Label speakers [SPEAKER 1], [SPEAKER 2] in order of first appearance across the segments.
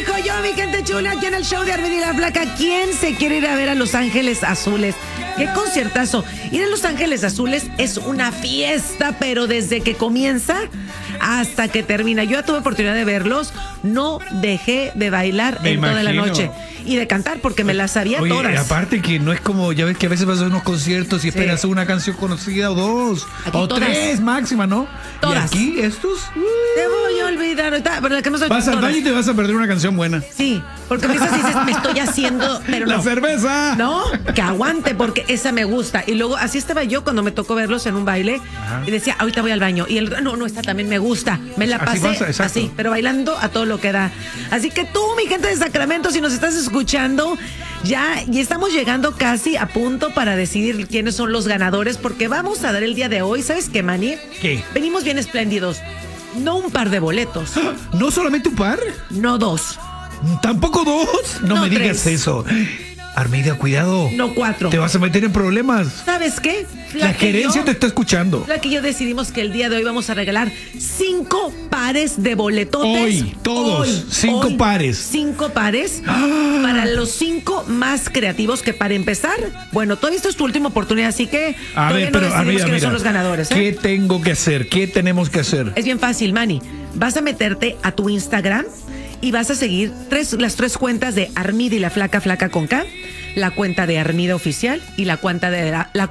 [SPEAKER 1] dijo yo, mi gente chula, aquí en el show de Armin y la Flaca. ¿Quién se quiere ir a ver a Los Ángeles Azules? ¡Qué conciertazo! Ir a Los Ángeles Azules es una fiesta, pero desde que comienza hasta que termina. Yo ya tuve oportunidad de verlos, no dejé de bailar en toda la noche. Y de cantar, porque me las sabía todas.
[SPEAKER 2] Aparte que no es como, ya ves que a veces vas a unos conciertos y esperas una canción conocida o dos,
[SPEAKER 1] aquí
[SPEAKER 2] o
[SPEAKER 1] todas.
[SPEAKER 2] 3 máxima, ¿no?
[SPEAKER 1] Todas.
[SPEAKER 2] ¿Y aquí estos?
[SPEAKER 1] Te voy a olvidar ahorita, pero la que no soy
[SPEAKER 2] Vas al baño y te vas a perder una canción buena.
[SPEAKER 1] Sí, porque me dices, me estoy haciendo, pero
[SPEAKER 2] ¡La
[SPEAKER 1] no.
[SPEAKER 2] cerveza!
[SPEAKER 1] No, que aguante, porque esa me gusta. Y luego, así estaba yo cuando me tocó verlos en un baile. Ajá. Y decía, ahorita voy al baño. Y no, esta también me gusta. Me la pasé así, pero bailando a todo lo que da. Así que tú, mi gente de Sacramento, si nos estás escuchando, ya estamos llegando casi a punto para decidir quiénes son los ganadores, porque vamos a dar el día de hoy, ¿sabes qué, Manny?
[SPEAKER 2] ¿Qué?
[SPEAKER 1] Venimos bien espléndidos. No un par de boletos.
[SPEAKER 2] ¿No solamente un par?
[SPEAKER 1] No 2.
[SPEAKER 2] ¿Tampoco 2? No me digas
[SPEAKER 1] 3.
[SPEAKER 2] eso. Armida, cuidado.
[SPEAKER 1] No 4.
[SPEAKER 2] Te vas a meter en problemas.
[SPEAKER 1] ¿Sabes qué?
[SPEAKER 2] La gerencia te está escuchando.
[SPEAKER 1] La que yo decidimos que el día de hoy vamos a regalar 5 pares de boletotes.
[SPEAKER 2] Hoy, todos. 5 pares.
[SPEAKER 1] 5 pares para los 5 más creativos, que para empezar, bueno, todavía esta es tu última oportunidad, así que
[SPEAKER 2] a ver, pero
[SPEAKER 1] decidimos quiénes son los ganadores.
[SPEAKER 2] ¿Qué tengo que hacer? ¿Qué tenemos que hacer?
[SPEAKER 1] Es bien fácil, Manny. Vas a meterte a tu Instagram y vas a seguir las 3 cuentas de Armida y la Flaca, Flaca con K, la cuenta de Armida Oficial y la cuenta de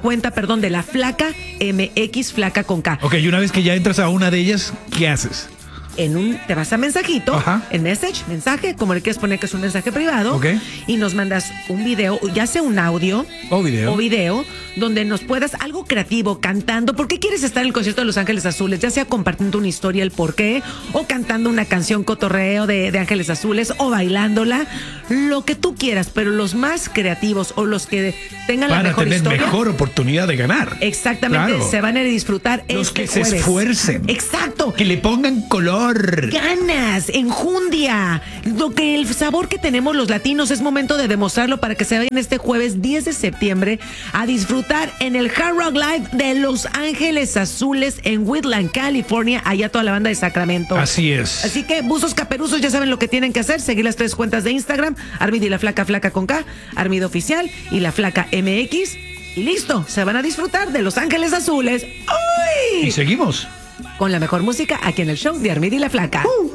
[SPEAKER 1] la Flaca MX, Flaca con K.
[SPEAKER 2] Ok, y una vez que ya entras a una de ellas, ¿qué haces?
[SPEAKER 1] Te vas a mensajito, en mensaje, como le quieres poner que es un mensaje privado, y nos mandas un video, ya sea un audio o video, donde nos puedas algo creativo, cantando. ¿Por qué quieres estar en el concierto de Los Ángeles Azules? Ya sea compartiendo una historia, el por qué, o cantando una canción cotorreo de Ángeles Azules, o bailándola, lo que tú quieras, pero los más creativos o los que tengan la mejor historia.
[SPEAKER 2] Para tener mejor oportunidad de ganar.
[SPEAKER 1] Exactamente, se van a disfrutar
[SPEAKER 2] los
[SPEAKER 1] este
[SPEAKER 2] que
[SPEAKER 1] jueves.
[SPEAKER 2] Se esfuercen.
[SPEAKER 1] Exacto.
[SPEAKER 2] Que le pongan color.
[SPEAKER 1] Ganas, enjundia, el sabor que tenemos los latinos. Es momento de demostrarlo para que se vayan este jueves 10 de septiembre a disfrutar en el Hard Rock Live de Los Ángeles Azules en Woodland, California, allá toda la banda de Sacramento.
[SPEAKER 2] Así es.
[SPEAKER 1] Así que buzos caperuzos ya saben lo que tienen que hacer, seguir las 3 cuentas de Instagram, Armida y la Flaca, Flaca con K, Armida Oficial y la Flaca MX, y listo, se van a disfrutar de Los Ángeles Azules. ¡Uy!
[SPEAKER 2] Y seguimos
[SPEAKER 1] con la mejor música aquí en el show de Armida y la Flaca.